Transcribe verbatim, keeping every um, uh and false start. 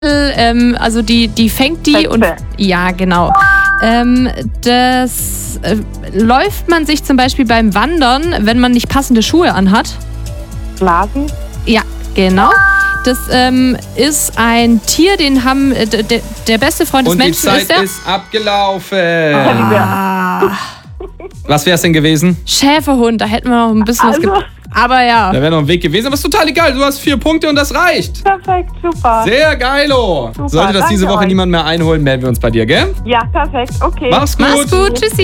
ähm, also die, die fängt die Wespe. und ja, genau. Ähm, das äh, läuft man sich zum Beispiel beim Wandern, wenn man nicht passende Schuhe anhat. Blasen. Ja, genau. Das ähm, ist ein Tier, den haben äh, d- d- der beste Freund des Und die Menschen Zeit ist der ist abgelaufen. ah, Was wäre es denn gewesen? Schäferhund. Da hätten wir noch ein bisschen was Also, ge- Aber ja. Da wäre noch ein Weg gewesen, aber ist total egal. Du hast vier Punkte und das reicht. perfekt, super. Sehr geilo. Super, Sollte das diese danke Woche euch. niemand mehr einholen, melden wir uns bei dir, gell? Ja, perfekt, okay. Mach's gut. Mach's gut. Tschüssi.